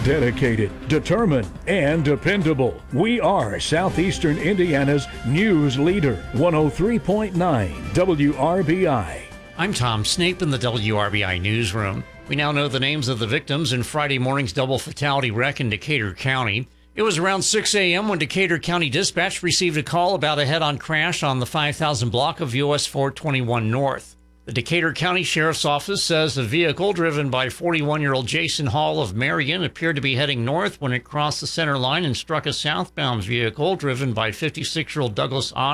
Dedicated, determined, and dependable. We are Southeastern Indiana's news leader. 103.9 WRBI. I'm Tom Snape in the WRBI newsroom. We now know the names of the victims in Friday morning's double fatality wreck in Decatur County. It was around 6 a.m. when Decatur County Dispatch received a call about a head-on crash on the 5000 block of US 421 North. The Decatur County Sheriff's Office says a vehicle driven by 41-year-old Jason Hall of Marion appeared to be heading north when it crossed the center line and struck a southbound vehicle driven by 56-year-old Douglas Ott